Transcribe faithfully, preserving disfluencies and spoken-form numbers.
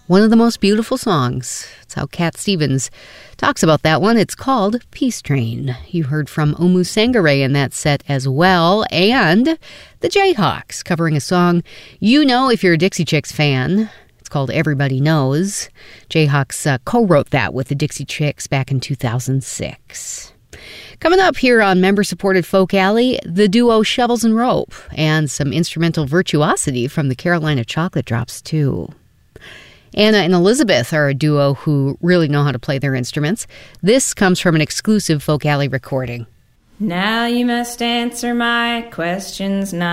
one of the most beautiful songs. That's how Cat Stevens talks about that one. It's called Peace Train. You heard from Omu Sangare in that set as well, and the Jayhawks covering a song you know if you're a Dixie Chicks fan. It's called Everybody Knows. Jayhawks uh, co-wrote that with the Dixie Chicks back in two thousand six. Coming up here on member-supported Folk Alley, the duo Shovels and Rope, and some instrumental virtuosity from the Carolina Chocolate Drops, too. Anna and Elizabeth are a duo who really know how to play their instruments. This comes from an exclusive Folk Alley recording. Now you must answer my questions now.